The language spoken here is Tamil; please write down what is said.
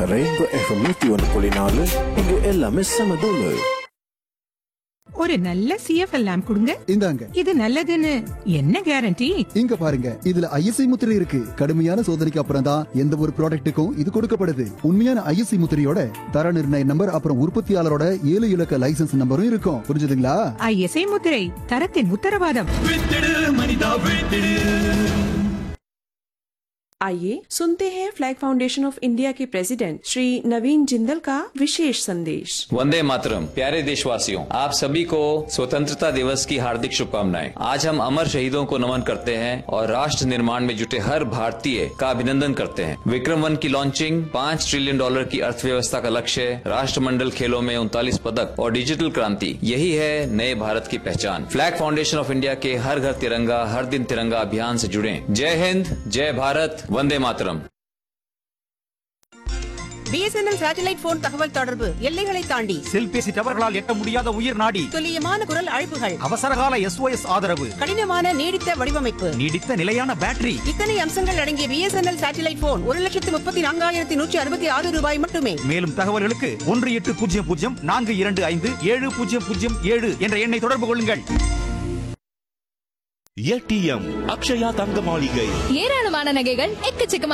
ரெயின்போ எஃப்எம் 101.4 இங்க எல்லாமே சமதூளு. ஒரு நல்ல சிஎஃப்எல் லேம்ப் கொடுங்க. இந்தாங்க. இது நல்லதுன்னு என்ன கேரண்டி? இங்க பாருங்க, இதுல ஐஎஸ்ஐ முத்திரை இருக்கு. கடுமையான சோதனைக்கு அப்புறம் தான் எந்த ஒரு ப்ராடக்ட்டுக்கும் இது கொடுக்கப்படுது. உண்மையான ஐஎஸ்ஐ முத்திரையோட தர நிர்ணய நம்பர் அப்புறம் உற்பத்தியாளரோட 7 இலக்க லைசென்ஸ் நம்பரும் இருக்கும். புரிஞ்சுதுங்களா? ஐஎஸ்ஐ முத்திரை தரத்தின் உத்தரவாதம். आइए सुनते हैं फ्लैग फाउंडेशन ऑफ इंडिया के प्रेसिडेंट श्री नवीन जिंदल का विशेष संदेश। वंदे मातरम। प्यारे देशवासियों, आप सभी को स्वतंत्रता दिवस की हार्दिक शुभकामनाएं। आज हम अमर शहीदों को नमन करते हैं और राष्ट्र निर्माण में जुटे हर भारतीय का अभिनंदन करते हैं। विक्रम-1 की लॉन्चिंग, $5 ट्रिलियन की अर्थव्यवस्था का लक्ष्य, राष्ट्रमंडल खेलों में 39 पदक और डिजिटल क्रांति, यही है नए भारत की पहचान। फ्लैग फाउंडेशन ऑफ इंडिया के हर घर तिरंगा हर दिन तिरंगा अभियान से जुड़े। जय हिंद, जय Bharat, Vande Mataram. BSNL satellite phone தகவல் தொடர்பு எல்லைகளை தாண்டி செல்பேசி டவர்களால் எட்ட முடியாத உயிர் நாடி, துல்லியமான குரல் அழைப்புகள், அவசரகால SOS ஆதரவு, கடினமான நீடித்த வடிவமைப்பு, நீடித்த நிலையான பேட்டரி, இத்தனை அம்சங்கள் அடங்கிய BSNL சேட்டலைட் போன் 1,34,166 ரூபாய் மட்டுமே. மேலும் தகவல்களுக்கு 1800-425-7007 என்ற எண்ணை தொடர்பு கொள்ளுங்கள். ATM அக்ஷயா தங்க மாளிகை. ஏராளமான நகைகள் எக்கச்சக்கமான